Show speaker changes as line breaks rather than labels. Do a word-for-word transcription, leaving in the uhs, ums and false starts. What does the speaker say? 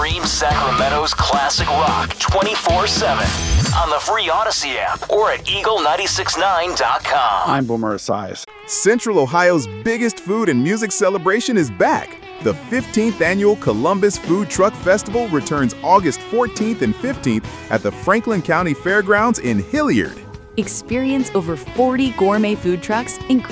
Stream Sacramento's classic rock twenty-four seven on the free Odyssey app or at eagle nine six nine dot com.
I'm Boomer Esiason.
Central Ohio's biggest food and music celebration is back. The fifteenth Annual Columbus Food Truck Festival returns August fourteenth and fifteenth at the Franklin County Fairgrounds in Hilliard.
Experience over forty gourmet food trucks,